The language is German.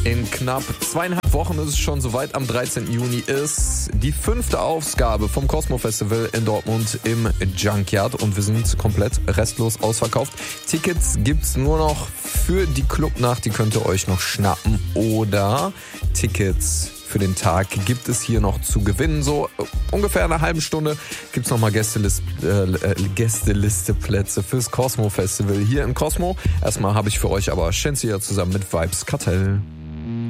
In knapp 2,5 Wochen ist es schon soweit. Am 13. Juni ist die 5. Ausgabe vom Cosmo Festival in Dortmund im Junkyard und wir sind komplett restlos ausverkauft. Tickets gibt's nur noch für die Clubnacht, die könnt ihr euch noch schnappen, oder Tickets für den Tag gibt es hier noch zu gewinnen. So ungefähr eine halbe Stunde gibt's nochmal Gästelisteplätze fürs Cosmo Festival hier in Cosmo. Erstmal habe ich für euch aber Shenseea zusammen mit Vibes Kartell.